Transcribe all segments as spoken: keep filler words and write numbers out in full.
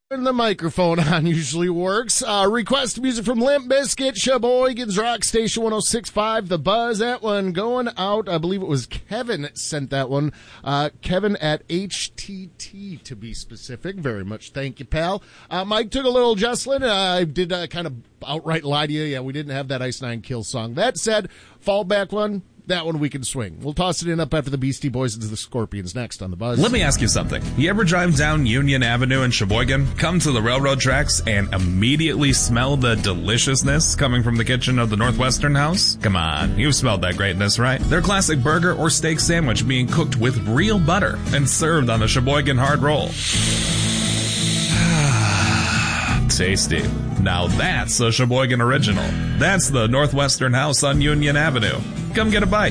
And the microphone on usually works. Uh, request music from Limp Bizkit, Sheboygan's Rock Station one oh six point five, The Buzz. That one going out. I believe it was Kevin that sent that one. Uh, Kevin at H T T, to be specific. Very much thank you, pal. Uh, Mike took a little adjustment. Uh, I did uh, kind of outright lie to you. Yeah, we didn't have that Ice Nine Kill song. That said, fallback one. That one we can swing. We'll toss it in up after the Beastie Boys and the Scorpions next on The Buzz. Let me ask you something. You ever drive down Union Avenue in Sheboygan, come to the railroad tracks, and immediately smell the deliciousness coming from the kitchen of the Northwestern House? Come on, you've smelled that greatness, right? Their classic burger or steak sandwich being cooked with real butter and served on a Sheboygan hard roll. Tasty. Now that's a Sheboygan original. That's the Northwestern House on Union Avenue. Come get a bite.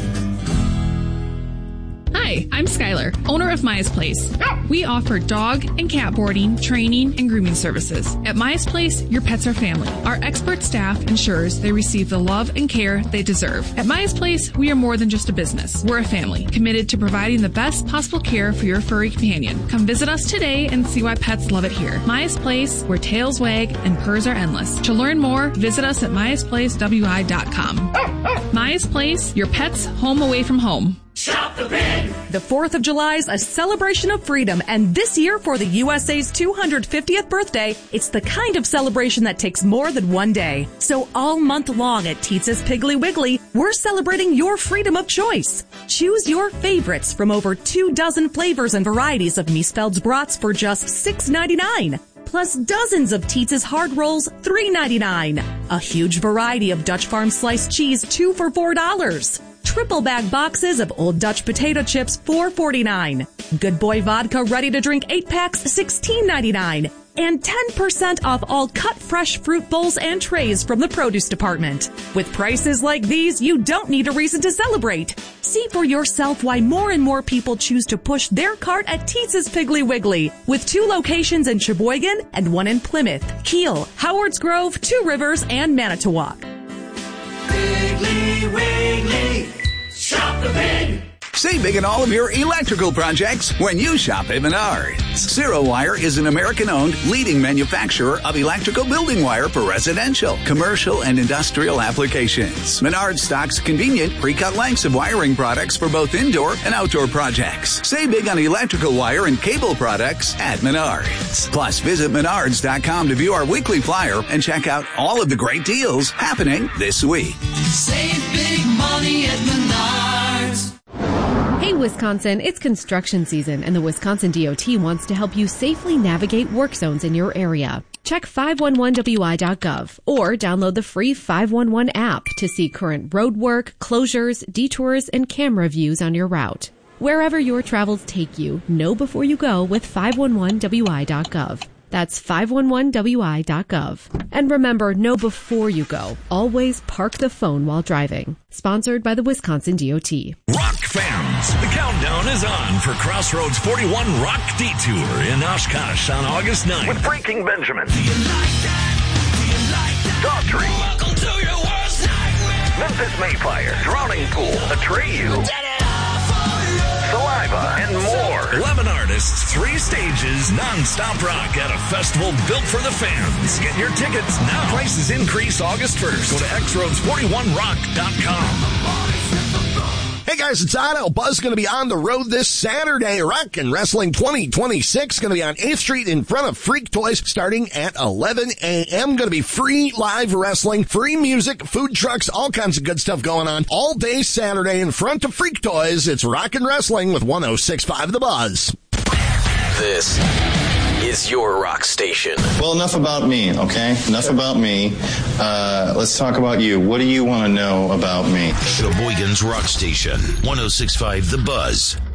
Hi, I'm Skylar, owner of Maya's Place. We offer dog and cat boarding, training, and grooming services. At Maya's Place, your pets are family. Our expert staff ensures they receive the love and care they deserve. At Maya's Place, we are more than just a business. We're a family, committed to providing the best possible care for your furry companion. Come visit us today and see why pets love it here. Maya's Place, where tails wag and purrs are endless. To learn more, visit us at myas place w i dot com. Maya's Place, your pet's home away from home. Shop the Pig! The fourth of July is a celebration of freedom, and this year for the U S A's two hundred fiftieth birthday, it's the kind of celebration that takes more than one day. So all month long at Teetz's Piggly Wiggly, we're celebrating your freedom of choice. Choose your favorites from over two dozen flavors and varieties of Miesfeld's brats for just six ninety-nine. Plus dozens of Teetz's hard rolls, three ninety-nine. A huge variety of Dutch Farm sliced cheese, two for four dollars. Triple bag boxes of Old Dutch potato chips, four forty-nine. Good Boy vodka ready to drink eight packs, sixteen ninety-nine. And ten percent off all cut fresh fruit bowls and trays from the produce department. With prices like these, you don't need a reason to celebrate. See for yourself why more and more people choose to push their cart at Teetz's Piggly Wiggly, with two locations in Sheboygan and one in Plymouth, Kiel, Howards Grove, Two Rivers, and Manitowoc. Piggly Wiggly, shop the pig! Save big on all of your electrical projects when you shop at Menards. Zero Wire is an American-owned leading manufacturer of electrical building wire for residential, commercial, and industrial applications. Menards stocks convenient pre-cut lengths of wiring products for both indoor and outdoor projects. Save big on electrical wire and cable products at Menards. Plus, visit menards dot com to view our weekly flyer and check out all of the great deals happening this week. Save big money at Menards. Hey Wisconsin, it's construction season and the Wisconsin D O T wants to help you safely navigate work zones in your area. Check five one one w i dot gov or download the free five one one app to see current road work, closures, detours, and camera views on your route. Wherever your travels take you, know before you go with five one one w i dot gov. That's five one one w i dot gov. And remember, know before you go. Always park the phone while driving. Sponsored by the Wisconsin D O T. Rock fans, the countdown is on for Crossroads forty-one Rock Detour in Oshkosh on August ninth. With Breaking Benjamin, Do you like that? Do you like that? Daughtry, Welcome to your worst nightmare. Memphis Mayfire, Drowning Pool, Atreyu, Saliva, and more. eleven artists, three stages, non-stop rock at a festival built for the fans. Get your tickets now. Prices increase August first. Go to x roads forty-one rock dot com. Hey guys, it's Otto. Buzz going to be on the road this Saturday. Rock and Wrestling twenty twenty-six going to be on eighth Street in front of Freak Toys starting at eleven a.m. Going to be free live wrestling, free music, food trucks, all kinds of good stuff going on all day Saturday in front of Freak Toys. It's Rock and Wrestling with one oh six point five The Buzz. This is your rock station. Well, enough about me, okay? Enough about me. Uh, let's talk about you. What do you want to know about me? Sheboygan's Rock Station, one oh six point five The Buzz.